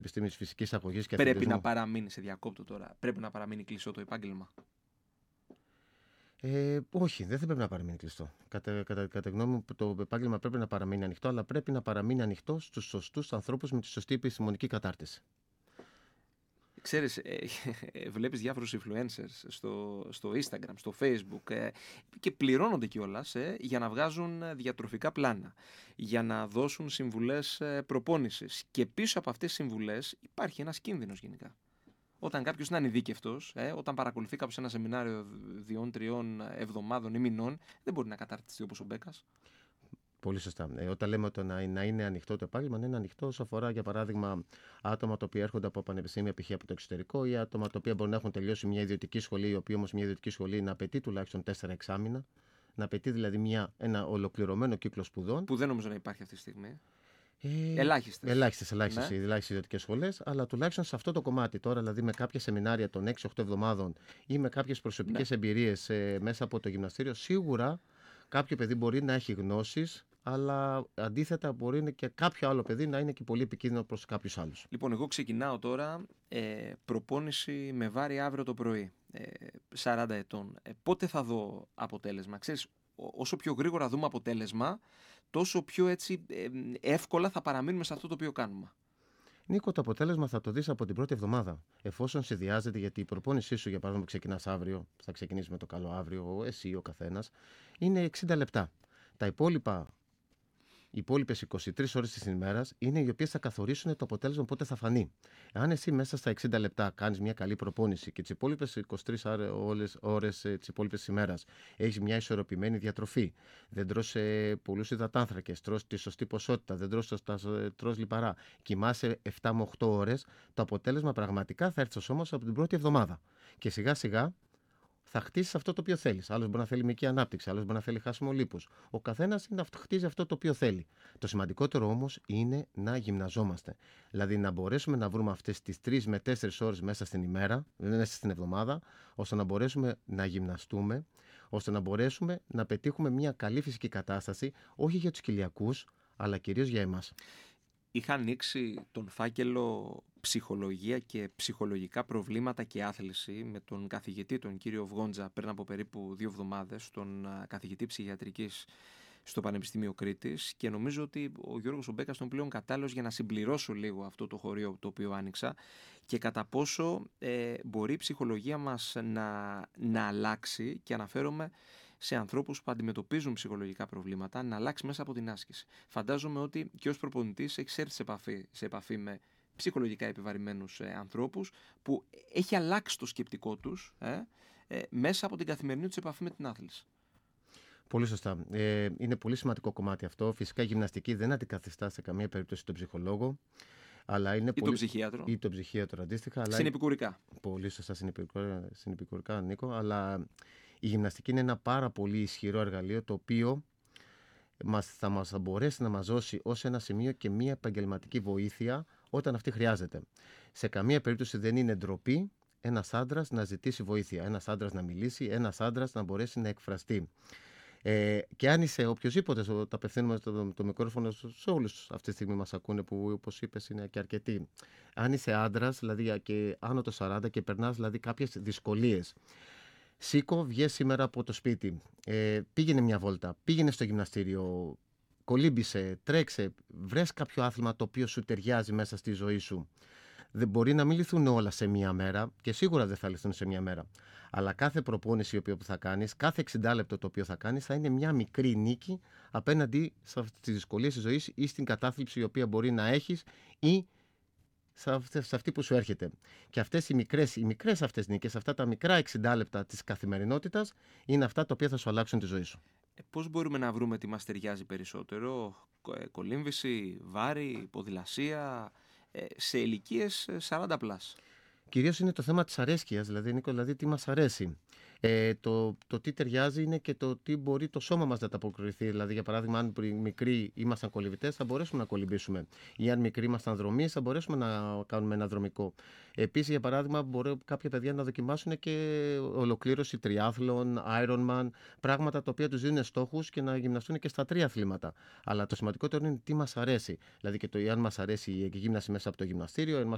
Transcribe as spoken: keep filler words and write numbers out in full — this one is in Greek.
Επιστήμη της φυσικής αγωγής και Πρέπει αθλητισμού. να παραμείνει, σε διακόπτω τώρα, πρέπει να παραμείνει κλειστό το επάγγελμα. Ε, όχι, δεν θα πρέπει να παραμείνει κλειστό. Κατά, κατά, κατά γνώμη μου, το επάγγελμα πρέπει να παραμείνει ανοιχτό, αλλά πρέπει να παραμείνει ανοιχτό στους σωστούς ανθρώπους με τη σωστή επιστημονική κατάρτιση. Ξέρεις, ε, ε, βλέπεις διάφορους influencers στο, στο Instagram, στο Facebook ε, και πληρώνονται κιόλας ε, για να βγάζουν διατροφικά πλάνα, για να δώσουν συμβουλές ε, προπόνησης. Και πίσω από αυτές τις συμβουλές υπάρχει ένας κίνδυνος γενικά. Όταν κάποιος είναι ανειδίκευτος, ε, όταν παρακολουθεί κάποιος ένα σεμινάριο δύο, τριών εβδομάδων ή μηνών, δεν μπορεί να καταρτιστεί όπως ο Μπέκας. Πολύ σωστά. Ε, όταν λέμε ότι να, να είναι ανοιχτό το επάγγελμα, να είναι ανοιχτό όσο αφορά, για παράδειγμα, άτομα τα οποία έρχονται από πανεπιστήμια, π.χ. από το εξωτερικό, ή άτομα τα οποία μπορεί να έχουν τελειώσει μια ιδιωτική σχολή, η οποία όμως μια ιδιωτική σχολή να απαιτεί τουλάχιστον τέσσερα εξάμηνα, να απαιτεί δηλαδή μια, ένα ολοκληρωμένο κύκλο σπουδών. Που δεν νομίζω να υπάρχει αυτή τη στιγμή. Ε, Ελάχιστες. Ελάχιστες, ελάχιστες, Ναι. ελάχιστες ιδιωτικές σχολές, αλλά τουλάχιστον σε αυτό το κομμάτι τώρα, δηλαδή με κάποια σεμινάρια των έξι οκτώ εβδομάδων ή με κάποιες προσωπικές Ναι. εμπειρίες ε, μέσα από το γυμναστήριο, σίγουρα κάποιο παιδί μπορεί να έχει γνώσεις, αλλά αντίθετα μπορεί και κάποιο άλλο παιδί να είναι και πολύ επικίνδυνο προς κάποιους άλλους. Λοιπόν, εγώ ξεκινάω τώρα ε, προπόνηση με βάρη αύριο το πρωί, ε, σαράντα ετών. Ε, πότε θα δω αποτέλεσμα? Ξέρεις, όσο πιο γρήγορα δούμε αποτέλεσμα, τόσο πιο έτσι ε, εύκολα θα παραμείνουμε σε αυτό το οποίο κάνουμε. Νίκο, το αποτέλεσμα θα το δεις από την πρώτη εβδομάδα. Εφόσον συνδυάζεται, γιατί η προπόνησή σου, για παράδειγμα, που ξεκινάς αύριο, θα ξεκινήσει με το καλό αύριο, εσύ ο καθένας, είναι εξήντα λεπτά. Τα υπόλοιπα. Οι υπόλοιπες είκοσι τρεις ώρες της ημέρας είναι οι οποίες θα καθορίσουν το αποτέλεσμα πότε θα φανεί. Αν εσύ μέσα στα εξήντα λεπτά κάνεις μια καλή προπόνηση και τις υπόλοιπες είκοσι τρεις ώρες της υπόλοιπης ημέρας έχεις μια ισορροπημένη διατροφή, δεν τρως ε, πολλούς υδατάνθρακες, τρως τη σωστή ποσότητα, δεν τρως, τρως λιπαρά, κοιμάσαι επτά με οκτώ ώρες, το αποτέλεσμα πραγματικά θα έρθει στο σώμα σου από την πρώτη εβδομάδα. Και σιγά σιγά θα χτίσει αυτό το οποίο θέλει. Άλλο μπορεί να θέλει μυϊκή ανάπτυξη, άλλο μπορεί να θέλει χάσιμο λίπους. Ο καθένας χτίζει αυτό το οποίο θέλει. Το σημαντικότερο όμως είναι να γυμναζόμαστε. Δηλαδή να μπορέσουμε να βρούμε αυτές τις τρεις με τέσσερις ώρες μέσα στην ημέρα, μέσα στην εβδομάδα, ώστε να μπορέσουμε να γυμναστούμε, ώστε να μπορέσουμε να πετύχουμε μια καλή φυσική κατάσταση, όχι για τους κοιλιακούς, αλλά κυρίως για εμάς. Είχα ανοίξει τον φάκελο ψυχολογία και ψυχολογικά προβλήματα και άθληση με τον καθηγητή, τον κύριο Βγόντζα, πριν από περίπου δύο εβδομάδες, τον καθηγητή ψυχιατρικής στο Πανεπιστήμιο Κρήτης, και νομίζω ότι ο Γιώργος ο Μπέκας ήταν πλέον κατάλληλος για να συμπληρώσω λίγο αυτό το χωρίο το οποίο άνοιξα και κατά πόσο ε, μπορεί η ψυχολογία μας να, να αλλάξει, και αναφέρομαι σε ανθρώπους που αντιμετωπίζουν ψυχολογικά προβλήματα, να αλλάξει μέσα από την άσκηση. Φαντάζομαι ότι και ως προπονητής έχεις έρθει σε επαφή, σε επαφή με ψυχολογικά επιβαρημένους ε, ανθρώπους που έχει αλλάξει το σκεπτικό τους ε, ε, μέσα από την καθημερινή τους επαφή με την άθληση. Πολύ σωστά. Ε, είναι πολύ σημαντικό κομμάτι αυτό. Φυσικά η γυμναστική δεν αντικαθιστά σε καμία περίπτωση τον ψυχολόγο. Αλλά είναι ή πολύ... τον ψυχίατρο. Ή τον ψυχίατρο αντίστοιχα. Αλλά... Συνεπικουρικά. Πολύ σωστά, συνεπικουρικά, συνεπικουρικά, Νίκο. Αλλά η γυμναστική είναι ένα πάρα πολύ ισχυρό εργαλείο, το οποίο μας, θα, μας, θα μπορέσει να μας δώσει ως ένα σημείο και μια επαγγελματική βοήθεια όταν αυτή χρειάζεται. Σε καμία περίπτωση δεν είναι ντροπή ένας άντρας να ζητήσει βοήθεια, ένας άντρας να μιλήσει, ένας άντρας να μπορέσει να εκφραστεί. Ε, και αν είσαι οποιοδήποτε, το απευθύνουμε το, το μικρόφωνο σε όλους αυτή τη στιγμή μας ακούνε, που όπως είπες είναι και αρκετοί. Αν είσαι άντρας, δηλαδή και άνω το σαράντα και περνάς δηλαδή κάποιες δυσκολίες, σήκω, βγες σήμερα από το σπίτι, ε, πήγαινε μια βόλτα, πήγαινε στο γυμναστήριο, κολύμπησε, τρέξε, βρες κάποιο άθλημα το οποίο σου ταιριάζει μέσα στη ζωή σου. Δεν μπορεί να μην λυθούν όλα σε μία μέρα, και σίγουρα δεν θα λυθούν σε μία μέρα. Αλλά κάθε προπόνηση που θα κάνεις, κάθε εξήντα λεπτό το οποίο θα κάνεις, θα είναι μια μικρή νίκη απέναντι στις δυσκολίες της ζωής ή στην κατάθλιψη η οποία μπορεί να έχεις ή σε αυτή που σου έρχεται. Και αυτές οι μικρές, οι μικρές αυτές νίκες, αυτά τα μικρά εξήντα λεπτά της καθημερινότητας, είναι αυτά τα οποία θα σου αλλάξουν τη ζωή σου. Ε, πώς μπορούμε να βρούμε τι μας ταιριάζει περισσότερο? Κολύμβηση, βάρη, ποδηλασία, σε ηλικίες σαράντα πλας. Κυρίως είναι το θέμα της αρέσκειας, δηλαδή, Νίκο, δηλαδή τι μας αρέσει. Ε, το, το τι ταιριάζει είναι και το τι μπορεί το σώμα μας να ανταποκριθεί. Δηλαδή, για παράδειγμα, αν μικροί ήμασταν κολυμβητές, θα μπορέσουμε να κολυμπήσουμε. Ή αν μικροί ήμασταν δρομείς, θα μπορέσουμε να κάνουμε ένα δρομικό. Επίσης, για παράδειγμα, μπορεί κάποια παιδιά να δοκιμάσουν και ολοκλήρωση τριάθλων, Ironman, πράγματα τα οποία τους δίνουν στόχους και να γυμναστούν και στα τρία αθλήματα. Αλλά το σημαντικότερο είναι τι μας αρέσει. Δηλαδή, και το αν μας αρέσει η γύμναση μέσα από το γυμναστήριο, αν μας